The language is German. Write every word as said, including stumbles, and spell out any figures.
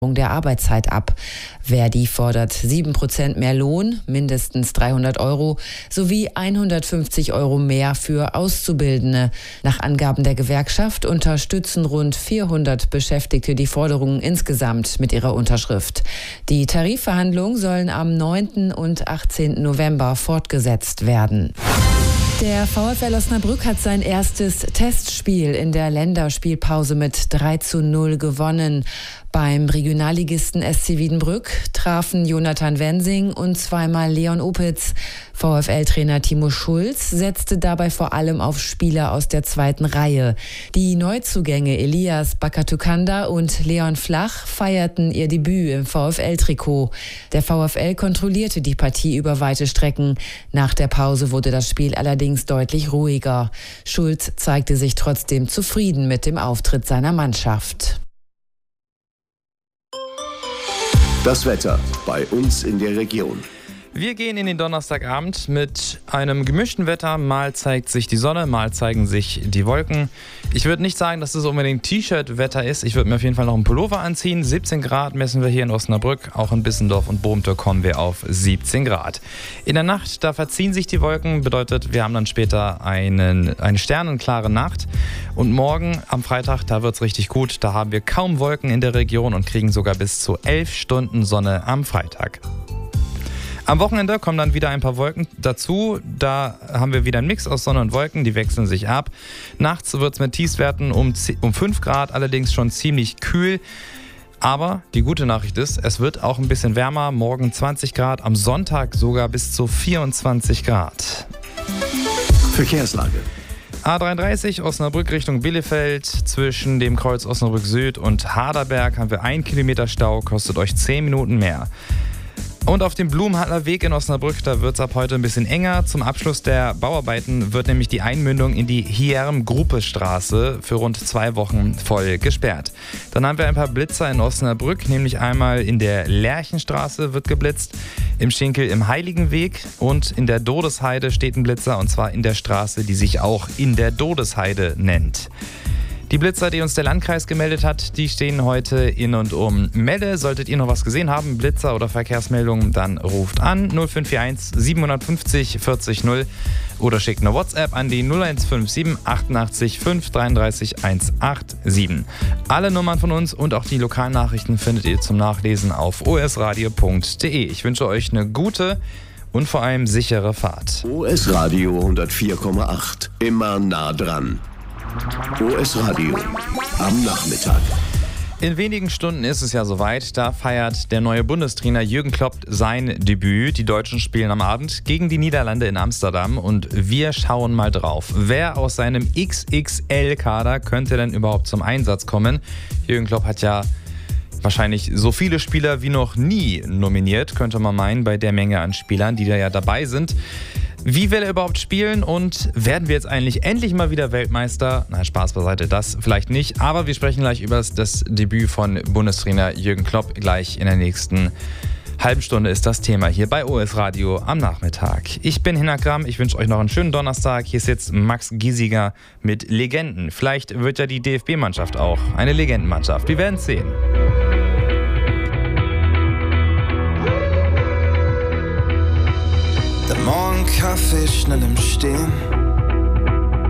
der Arbeitszeit ab. Verdi fordert sieben Prozent mehr Lohn, mindestens dreihundert Euro, sowie hundertfünfzig Euro mehr für Auszubildende. Nach Angaben der Gewerkschaft unterstützen rund vierhundert Beschäftigte die Forderungen insgesamt mit ihrer Unterschrift. Die Tarifverhandlungen sollen am neunten und achtzehnten November fortgesetzt werden. Der VfL Osnabrück hat sein erstes Testspiel in der Länderspielpause mit drei zu null gewonnen. Beim Regionalligisten S C Wiedenbrück trafen Jonathan Wensing und zweimal Leon Opitz. VfL-Trainer Timo Schulz setzte dabei vor allem auf Spieler aus der zweiten Reihe. Die Neuzugänge Elias Bakatukanda und Leon Flach feierten ihr Debüt im VfL-Trikot. Der VfL kontrollierte die Partie über weite Strecken. Nach der Pause wurde das Spiel allerdings deutlich ruhiger. Schulz zeigte sich trotzdem zufrieden mit dem Auftritt seiner Mannschaft. Das Wetter bei uns in der Region. Wir gehen in den Donnerstagabend mit einem gemischten Wetter. Mal zeigt sich die Sonne, mal zeigen sich die Wolken. Ich würde nicht sagen, dass es unbedingt T-Shirt-Wetter ist. Ich würde mir auf jeden Fall noch einen Pullover anziehen. siebzehn Grad messen wir hier in Osnabrück. Auch in Bissendorf und Bohmte kommen wir auf siebzehn Grad. In der Nacht, da verziehen sich die Wolken. Bedeutet, wir haben dann später einen, eine sternenklare Nacht. Und morgen am Freitag, da wird es richtig gut. Da haben wir kaum Wolken in der Region und kriegen sogar bis zu elf Stunden Sonne am Freitag. Am Wochenende kommen dann wieder ein paar Wolken dazu. Da haben wir wieder einen Mix aus Sonne und Wolken, die wechseln sich ab. Nachts wird es mit Tiefstwerten um, um fünf Grad, allerdings schon ziemlich kühl. Aber die gute Nachricht ist, es wird auch ein bisschen wärmer. Morgen zwanzig Grad, am Sonntag sogar bis zu vierundzwanzig Grad. Verkehrslage. A dreiunddreißig Osnabrück Richtung Bielefeld. Zwischen dem Kreuz Osnabrück Süd und Haderberg haben wir ein Kilometer Stau, kostet euch zehn Minuten mehr. Und auf dem Blumenhalter Weg in Osnabrück, da wird es ab heute ein bisschen enger. Zum Abschluss der Bauarbeiten wird nämlich die Einmündung in die Hierm-Gruppe-Straße für rund zwei Wochen voll gesperrt. Dann haben wir ein paar Blitzer in Osnabrück, nämlich einmal in der Lerchenstraße wird geblitzt, im Schinkel im Heiligenweg und in der Dodesheide steht ein Blitzer, und zwar in der Straße, die sich auch in der Dodesheide nennt. Die Blitzer, die uns der Landkreis gemeldet hat, die stehen heute in und um Melle. Solltet ihr noch was gesehen haben, Blitzer oder Verkehrsmeldungen, dann ruft an null fünf vier eins sieben fünf null vierzig null oder schickt eine WhatsApp an die null eins fünf sieben achtundachtzig fünf dreiunddreißig hundertsiebenundachtzig. Alle Nummern von uns und auch die Lokalnachrichten findet ihr zum Nachlesen auf o s radio punkt d e. Ich wünsche euch eine gute und vor allem sichere Fahrt. O S Radio hundertvier Komma acht. Immer nah dran. O S Radio am Nachmittag. In wenigen Stunden ist es ja soweit. Da feiert der neue Bundestrainer Jürgen Klopp sein Debüt. Die Deutschen spielen am Abend gegen die Niederlande in Amsterdam. Und wir schauen mal drauf. Wer aus seinem X X L-Kader könnte denn überhaupt zum Einsatz kommen? Jürgen Klopp hat ja wahrscheinlich so viele Spieler wie noch nie nominiert, könnte man meinen, bei der Menge an Spielern, die da ja dabei sind. Wie will er überhaupt spielen und werden wir jetzt eigentlich endlich mal wieder Weltmeister? Na, Spaß beiseite, das vielleicht nicht. Aber wir sprechen gleich über das, das Debüt von Bundestrainer Jürgen Klopp. Gleich in der nächsten halben Stunde ist das Thema hier bei O S Radio am Nachmittag. Ich bin Hinak Gramm, ich wünsche euch noch einen schönen Donnerstag. Hier ist jetzt Max Giesiger mit Legenden. Vielleicht wird ja die D F B-Mannschaft auch eine Legendenmannschaft. Wir werden es sehen. Der Morgenkaffee schnell im Stehen,